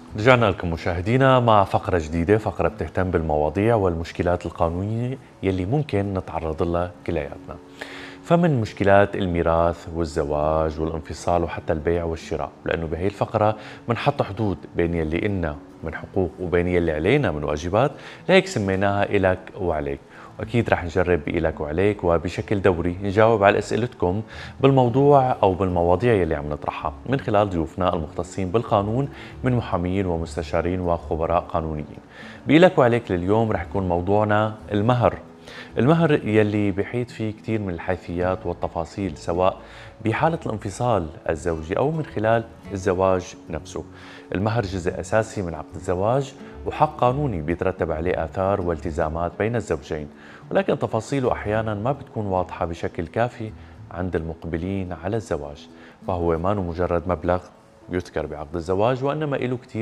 رجعنا لكم مشاهدينا مع فقرة جديدة، فقرة بتهتم بالمواضيع والمشكلات القانونية يلي ممكن نتعرض لها كلياتنا. فمن مشكلات الميراث والزواج والانفصال وحتى البيع والشراء، لأنه بهي الفقرة بنحط حدود بين يلي إلنا من حقوق وبين يلي علينا من واجبات، لهيك سميناها إلك وعليك. وأكيد رح نجرب بإلك وعليك وبشكل دوري نجاوب على أسئلتكم بالموضوع أو بالمواضيع يلي عم نطرحها من خلال ضيوفنا المختصين بالقانون من محامين ومستشارين وخبراء قانونيين. بإلك وعليك لليوم رح يكون موضوعنا المهر. المهر يلي بيحيط فيه كتير من الحيثيات والتفاصيل، سواء بحالة الانفصال الزوجي أو من خلال الزواج نفسه. المهر جزء أساسي من عقد الزواج وحق قانوني بيترتب عليه آثار والتزامات بين الزوجين، ولكن تفاصيله أحيانا ما بتكون واضحة بشكل كافي عند المقبلين على الزواج. فهو ما مجرد مبلغ يذكر بعقد الزواج، وإنما له كتير